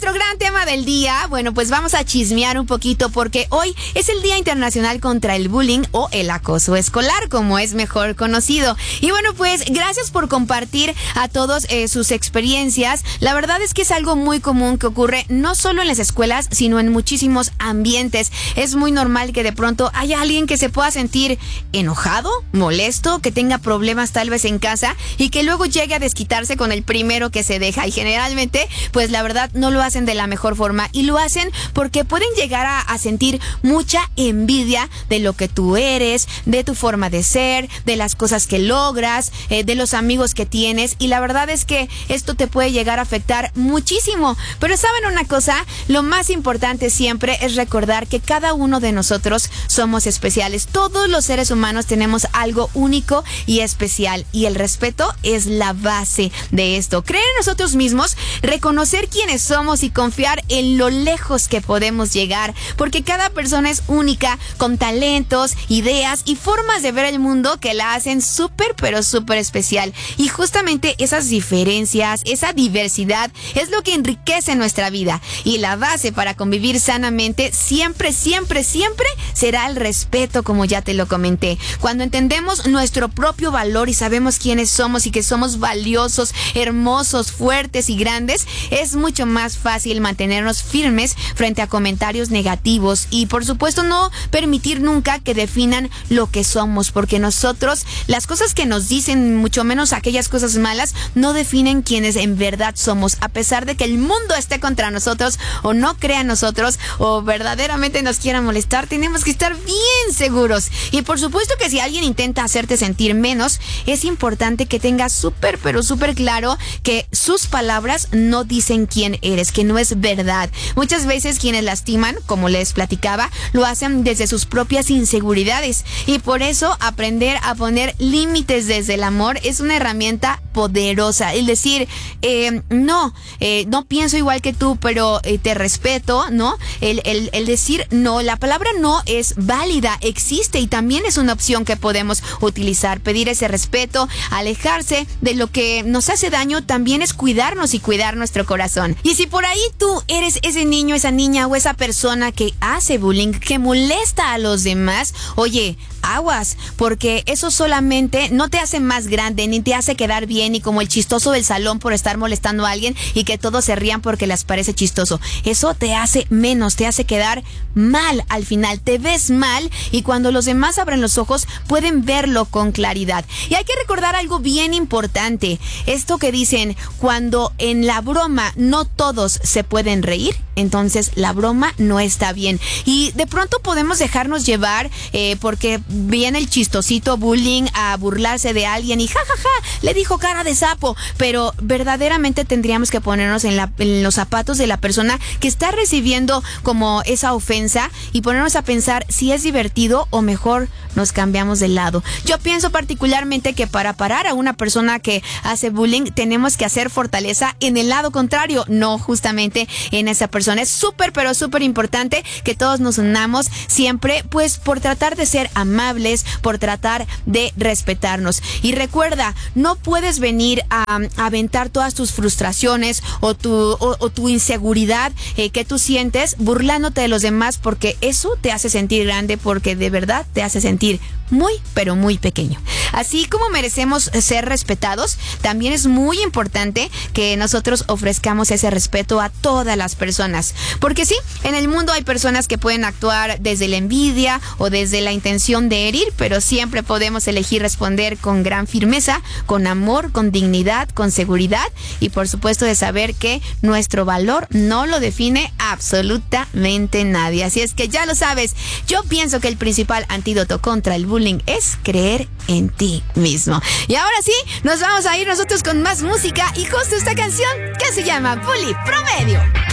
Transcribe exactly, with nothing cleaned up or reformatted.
nuestro gran tema del día, bueno, pues vamos a chismear un poquito porque hoy es el Día Internacional contra el Bullying o el Acoso Escolar, como es mejor conocido. Y bueno, pues gracias por compartir a todos eh, sus experiencias. La verdad es que es algo muy común que ocurre no solo en las escuelas, sino en muchísimos ambientes. Es muy normal que de pronto haya alguien que se pueda sentir enojado, molesto, que tenga problemas tal vez en casa y que luego llegue a desquitarse con el primero que se deja. Y generalmente, pues la verdad no lo hacen de la mejor forma y lo hacen porque pueden llegar a, a sentir mucha envidia de lo que tú eres, de tu forma de ser, de las cosas que logras, eh, de los amigos que tienes, y la verdad es que esto te puede llegar a afectar muchísimo. Pero ¿saben una cosa? Lo más importante siempre es recordar que cada uno de nosotros somos especiales. Todos los seres humanos tenemos algo único y especial, y el respeto es la base de esto. Creer en nosotros mismos, reconocer quiénes somos y confiar en lo lejos que podemos llegar, porque cada persona es única, con talentos, ideas y formas de ver el mundo que la hacen súper, pero súper especial. Y justamente esas diferencias, esa diversidad es lo que enriquece nuestra vida. Y la base para convivir sanamente siempre, siempre, siempre será el respeto, como ya te lo comenté. Cuando entendemos nuestro propio valor y sabemos quiénes somos y que somos valiosos, hermosos, fuertes y grandes, es mucho más fácil mantenernos firmes frente a comentarios negativos y por supuesto no permitir nunca que definan lo que somos, porque nosotros, las cosas que nos dicen, mucho menos aquellas cosas malas, no definen quiénes en verdad somos, a pesar de que el mundo esté contra nosotros o no crea en nosotros o verdaderamente nos quiera molestar. Tenemos que estar bien seguros. Y por supuesto que si alguien intenta hacerte sentir menos, es importante que tengas súper, pero súper claro que sus palabras no dicen quién eres, que no es verdad. Muchas veces quienes lastiman, como les platicaba, lo hacen desde sus propias inseguridades, y por eso aprender a poner límites desde el amor es una herramienta poderosa. El decir, eh, no, eh, no pienso igual que tú, pero eh, te respeto, ¿no? El, el, el decir no, la palabra no es válida, existe y también es una opción que podemos utilizar. Pedir ese respeto, alejarse de lo que nos hace daño, también es cuidarnos y cuidar nuestro corazón. Y si por ahí tú eres ese niño, esa niña o esa persona que hace bullying, que molesta a los demás, oye, aguas, porque eso solamente no te hace más grande ni te hace quedar bien y como el chistoso del salón por estar molestando a alguien y que todos se rían porque les parece chistoso. Eso te hace menos, te hace quedar mal al final, te ves mal, y cuando los demás abren los ojos pueden verlo con claridad. Y hay que recordar algo bien importante, esto que dicen, cuando en la broma no todos se pueden reír, entonces la broma no está bien. Y de pronto podemos dejarnos llevar eh, porque viene el chistosito bullying a burlarse de alguien y jajaja, ja, ja, le dijo cara de sapo, pero verdaderamente tendríamos que ponernos en, la, en los zapatos de la persona que está recibiendo como esa ofensa y ponernos a pensar si es divertido o mejor nos cambiamos de lado. Yo pienso particularmente que para parar a una persona que hace bullying tenemos que hacer fortaleza en el lado contrario, no justamente en esa persona. Es súper, pero súper importante que todos nos unamos siempre, pues por tratar de ser amables, por tratar de respetarnos. Y recuerda, no puedes venir a, a aventar todas tus frustraciones o tu, o, o tu inseguridad eh, que tú sientes burlándote de los demás, porque eso te hace sentir grande, porque de verdad te hace sentir muy, pero muy pequeño. Así como merecemos ser respetados, también es muy importante que nosotros ofrezcamos ese respeto a todas las personas. Porque sí, en el mundo hay personas que pueden actuar desde la envidia o desde la intención de herir, pero siempre podemos elegir responder con gran firmeza, con amor, con dignidad, con seguridad y por supuesto de saber que nuestro valor no lo define absolutamente nadie. Así es que ya lo sabes, yo pienso que el principal antídoto contra el bullying es creer en ti mismo. Y ahora sí, nos vamos a ir nosotros con más música y justo esta canción que se llama Bully Promedio.